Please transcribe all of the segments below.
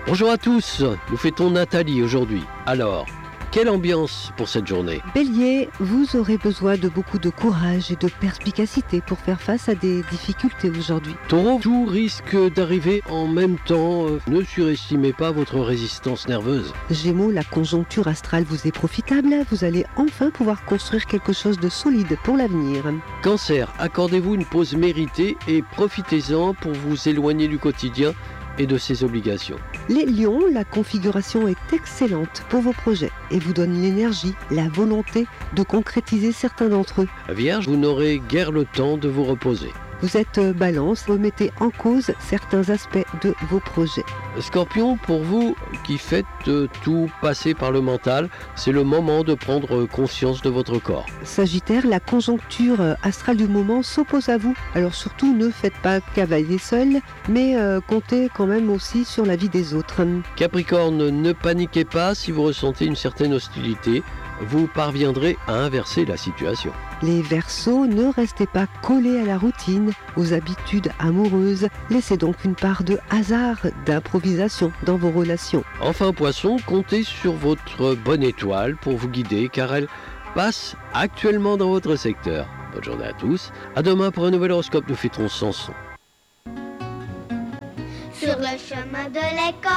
Bonjour à tous, nous fêtons Nathalie aujourd'hui. Alors, quelle ambiance pour cette journée? Bélier, vous aurez besoin de beaucoup de courage et de perspicacité pour faire face à des difficultés aujourd'hui. Taureau, tout risque d'arriver en même temps. Ne surestimez pas votre résistance nerveuse. Gémeaux, la conjoncture astrale vous est profitable. Vous allez enfin pouvoir construire quelque chose de solide pour l'avenir. Cancer, accordez-vous une pause méritée et profitez-en pour vous éloigner du quotidien et de ses obligations. Les lions, la configuration est excellente pour vos projets et vous donne l'énergie, la volonté de concrétiser certains d'entre eux. Vierge, vous n'aurez guère le temps de vous reposer. Vous êtes balance, remettez en cause certains aspects de vos projets. Scorpion, pour vous qui faites tout passer par le mental, c'est le moment de prendre conscience de votre corps. Sagittaire, la conjoncture astrale du moment s'oppose à vous. Alors surtout, ne faites pas cavalier seul, mais comptez quand même aussi sur la vie des autres. Capricorne, ne paniquez pas si vous ressentez une certaine hostilité. Vous parviendrez à inverser la situation. Les Verseaux, ne restez pas collés à la routine, aux habitudes amoureuses. Laissez donc une part de hasard, d'improvisation dans vos relations. Enfin, Poisson, comptez sur votre bonne étoile pour vous guider car elle passe actuellement dans votre secteur. Bonne journée à tous. À demain pour un nouvel horoscope. Nous fêterons Samson. Sur le chemin de l'école.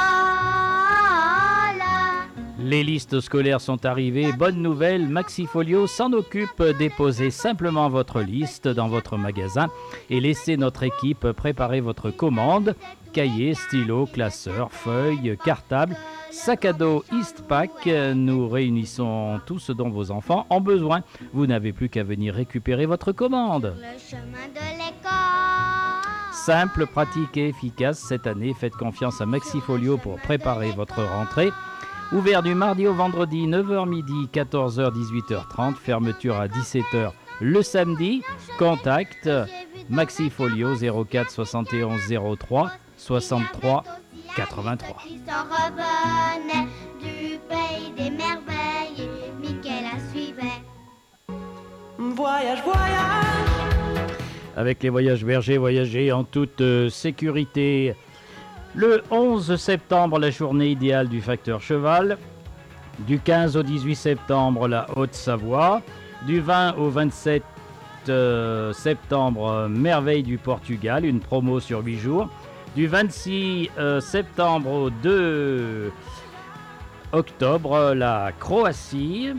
Les listes scolaires sont arrivées. Bonne nouvelle, Maxifolio s'en occupe. Déposez simplement votre liste dans votre magasin et laissez notre équipe préparer votre commande. Cahiers, stylos, classeurs, feuilles, cartables, sac à dos Eastpak. Nous réunissons tout ce dont vos enfants ont besoin. Vous n'avez plus qu'à venir récupérer votre commande. Le chemin de l'école. Simple, pratique et efficace cette année. Faites confiance à Maxifolio pour préparer votre rentrée. Ouvert du mardi au vendredi, 9h midi, 14h, 18h30. Fermeture à 17h le samedi. Contact Maxifolio 04 71 03 63 83. Qui s'en revenait du pays des merveilles et Mickey la suivait. Voyage, voyage. Avec les voyages bergers, voyager en toute sécurité. Le 11 septembre, la journée idéale du facteur cheval. Du 15 au 18 septembre, la Haute-Savoie. Du 20 au 27 septembre, merveille du Portugal, une promo sur 8 jours. Du 26 septembre au 2 octobre, la Croatie.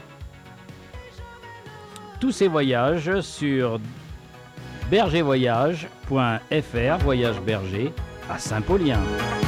Tous ces voyages sur bergervoyage.fr, voyage berger à Saint-Paulien.